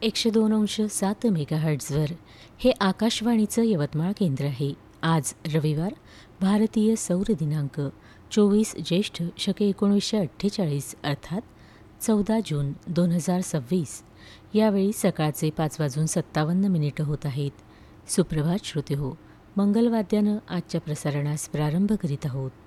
102.7 मेगाहर्ट्झवर हे आकाशवाणीचं यवतमाळ केंद्र आहे. आज रविवार, भारतीय सौर दिनांक 24 ज्येष्ठ शके 1948 अर्थात 14 जून 2026. यावेळी सकाळचे 5:57 होत आहेत. सुप्रभात श्रोते हो, मंगलवाद्यानं आजच्या प्रसारणास प्रारंभ करीत आहोत.